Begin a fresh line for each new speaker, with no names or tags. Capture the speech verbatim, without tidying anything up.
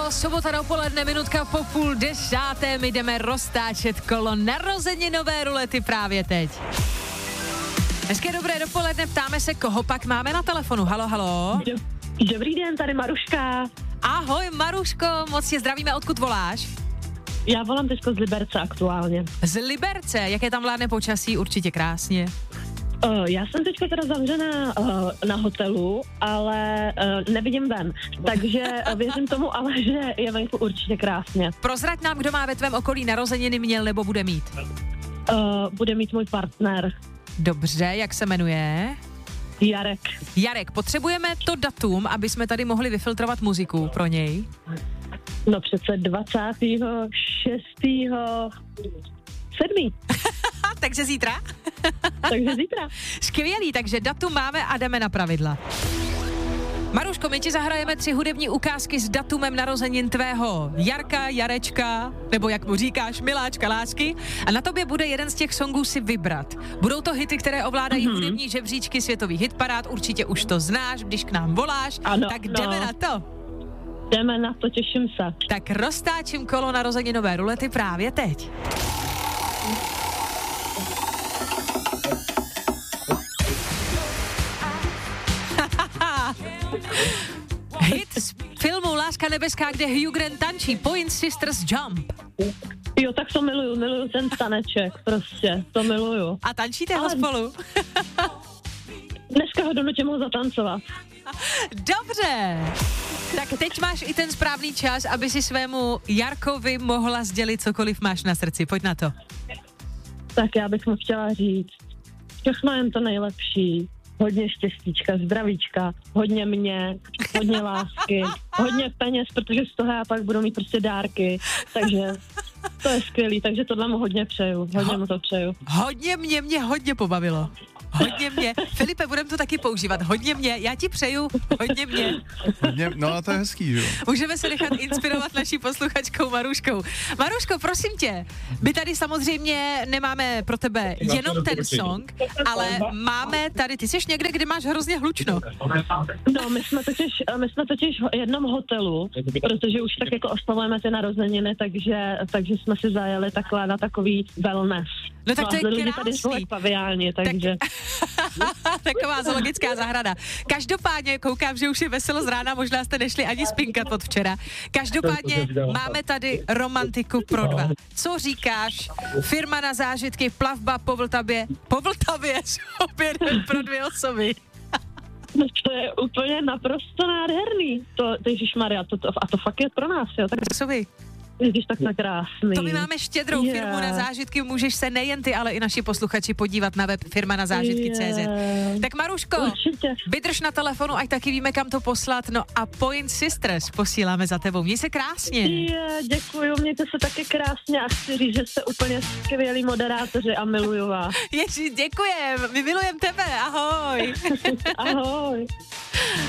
ráno, sobota dopoledne, minutka po půl desáté, my jdeme roztáčet kolo narozeninové rulety právě teď. Hezké dobré dopoledne, ptáme se, koho pak máme na telefonu. Halo, halo.
Dobrý den, tady Maruška.
Ahoj Maruško, moc tě zdravíme, odkud voláš?
Já volám teďko z Liberce aktuálně.
Z Liberce, jaké tam vládne počasí? Určitě krásně.
Uh, já jsem teďka teda zavřená uh, na hotelu, ale uh, nevidím ven, takže uh, věřím tomu, ale že je venku určitě krásně.
Prozrať nám, kdo má ve tvém okolí narozeniny, měl nebo bude mít.
Uh, bude mít můj partner.
Dobře, jak se jmenuje?
Jarek.
Jarek, potřebujeme to datum, aby jsme tady mohli vyfiltrovat muziku pro něj.
No přece dvacátého šestého sedmý
Takže zítra?
Takže zítra.
Skvělý, takže datum máme a jdeme na pravidla. Maruško, my ti zahrajeme tři hudební ukázky s datumem narozenin tvého Jarka, Jarečka, nebo jak mu říkáš, miláčka, lásky. A na tobě bude jeden z těch songů si vybrat. Budou to hity, které ovládají mm-hmm. hudební žebříčky světových hitparád, určitě už to znáš, když k nám voláš.
Ano,
tak jdeme
no.
na to.
Jdeme na to, těším se.
Tak roztáčím kolo narozeninové rulety právě teď. Hit z filmu Láska nebeská, kde Hugh Grant tančí, Point Sisters Jump.
Jo, tak to miluju, miluju ten taneček, prostě, to miluju.
A tančíte ho
Ale...
spolu?
Dneska ho donutím ho zatancovat.
Dobře. Tak teď máš i ten správný čas, aby si svému Jarkovi mohla sdělit cokoliv máš na srdci. Pojď na to.
Tak já bych mu chtěla říct, všechno jen to nejlepší. Hodně štěstíčka, zdravíčka, hodně mě, hodně lásky, hodně peněz, protože z toho já pak budu mít prostě dárky, takže to je skvělý, takže tohle mu hodně přeju, hodně mu to přeju.
Hodně mě, mě hodně pobavilo. Hodně mě. Filipe, budem to taky používat. Hodně mě, já ti přeju, hodně mě.
Hodně, no a to je hezký, jo.
Můžeme se nechat inspirovat naší posluchačkou Maruškou. Maruško, prosím tě, my tady samozřejmě nemáme pro tebe jenom ten song, ale máme tady, ty jsi někde, kde máš hrozně hlučno.
No, my jsme totiž, my jsme totiž v jednom hotelu, protože už tak jako oslavujeme ty narozeniny, takže, takže jsme si zajeli takhle na takový wellness.
No tak to je
lidi
krásný.
tady jsou jak paviáni, takže...
Tak... Taková zoologická zahrada. Každopádně koukám, že už je veselo z rána, možná jste nešli ani spinkat od včera. Každopádně máme tady romantiku pro dva. Co říkáš? Firma na zážitky, plavba po Vltavě. Po Vltavě obědem pro dvě osoby.
No to je úplně naprosto nádherný. To, ježišmarja, to, to, a to fakt je pro nás, jo. Tak
Sovi.
Ježiš, tak to krásný.
To my máme štědrou
yeah.
firmu na zážitky, můžeš se nejen ty, ale i naši posluchači podívat na web firma na zážitky tečka cé zet.
Yeah.
Tak Maruško,
Určitě.
vydrž na telefonu, ať taky víme, kam to poslat. No a Point Sisters posíláme za tebou. Měj se krásně.
Yeah, děkuju, mějte se taky krásně a chci říct, že jste úplně skvělí moderátoři a miluju vás.
Ježi, děkujem, my milujeme tebe, ahoj.
Ahoj.